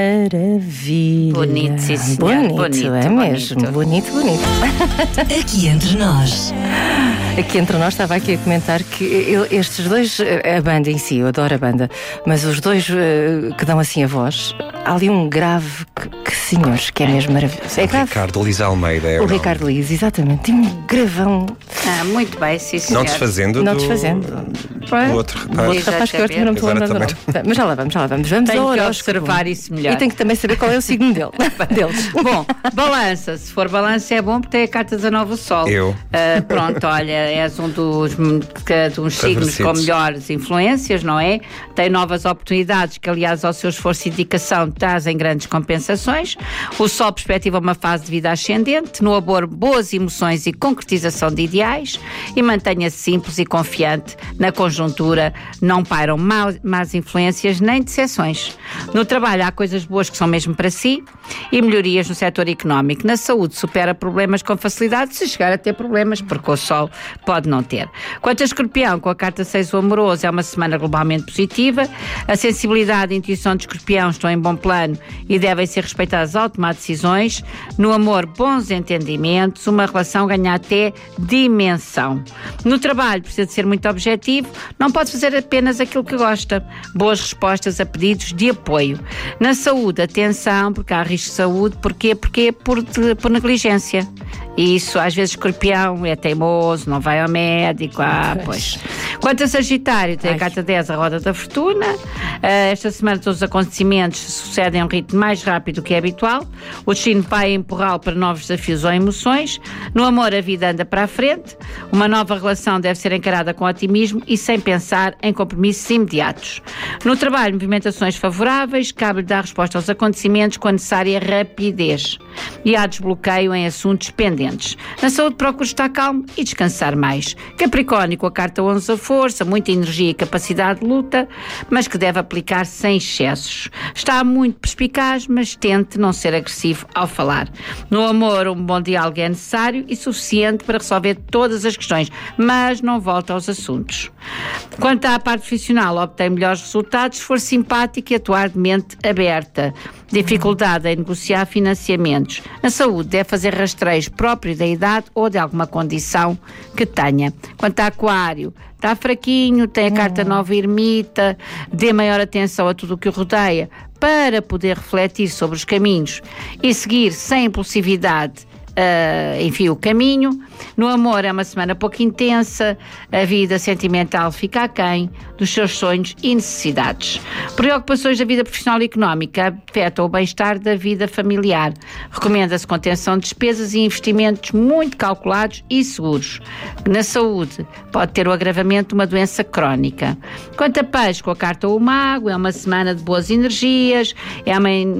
Maravilha. Bonito, sim, senhor. Bonito, é mesmo. Bonito. Aqui entre nós. Aqui entre nós estava aqui a comentar que estes dois, a banda em si, eu adoro a banda, mas os dois que dão assim a voz, há ali um grave que senhores, que é mesmo maravilhoso. É grave. Ricardo Liz Almeida é o Ricardo Liz, exatamente. Tem um gravão. Muito bem, sim, senhor. Não desfazendo Não do desfazendo. do outro rapaz. Outro rapaz que eu não me estou lembrando do nome. Mas já lá vamos. Vamos Tenho ao que horóscopo. observar isso melhor. E tenho que também saber qual é o signo deles. Bom, balança. Se for balança é bom porque tem a carta 19 o Sol. Eu. Pronto, olha, és um dos signos com melhores influências, não é? Tem novas oportunidades que, aliás, ao seu esforço e dedicação trazem grandes compensações. O Sol perspectiva uma fase de vida ascendente. No amor, boas emoções e concretização de ideais. E mantenha-se simples e confiante na conjuntura. Não pairam más influências nem decepções. No trabalho há coisas boas que são mesmo para si e melhorias no setor económico. Na saúde supera problemas com facilidade, se chegar a ter problemas, porque o Sol pode não ter. Quanto a Escorpião, com a carta 6 o amoroso, é uma semana globalmente positiva. A sensibilidade e a intuição de Escorpião estão em bom plano e devem ser respeitadas ao tomar decisões. No amor, bons entendimentos, uma relação ganha até dimensão. No trabalho, precisa de ser muito objetivo, não pode fazer apenas aquilo que gosta. Boas respostas a pedidos de apoio. Na saúde, atenção, porque há risco de saúde. Porquê? Porque por negligência. E isso, às vezes, Escorpião é teimoso, não vai ao médico. Pois. Quanto a Sagitário, tem a carta 10, a roda da fortuna. Esta semana todos os acontecimentos sucedem a um ritmo mais rápido do que é habitual. O destino vai empurrá-lo para novos desafios ou emoções. No amor, a vida anda para a frente. Uma nova relação deve ser encarada com otimismo e sem pensar em compromissos imediatos. No trabalho, movimentações favoráveis. Cabe-lhe dar resposta aos acontecimentos com a necessária rapidez. E há desbloqueio em assuntos pendentes. Na saúde, procure estar calmo e descansar mais. Capricórnio, com a carta 11 a força, muita energia e capacidade de luta, mas que deve aplicar sem excessos. Está muito perspicaz, mas tente não ser agressivo ao falar. No amor, um bom diálogo é necessário e suficiente para resolver todas as questões, mas não volta aos assuntos. Quanto à parte profissional, obtém melhores resultados se for simpático e atuar de mente aberta. Dificuldade em negociar financiamentos. Na saúde, deve fazer rastreios próprios da idade ou de alguma condição que tenha. Quanto a Aquário, está fraquinho, tem a carta 9 ermita, dê maior atenção a tudo o que o rodeia para poder refletir sobre os caminhos e seguir sem impulsividade o caminho. No amor é uma semana pouco intensa, a vida sentimental fica aquém dos seus sonhos e necessidades. Preocupações da vida profissional e económica afetam o bem-estar da vida familiar. Recomenda-se contenção de despesas e investimentos muito calculados e seguros. Na saúde, pode ter o agravamento de uma doença crónica. Quanto a Peixe, com a carta o Mago, é uma semana de boas energias, é uma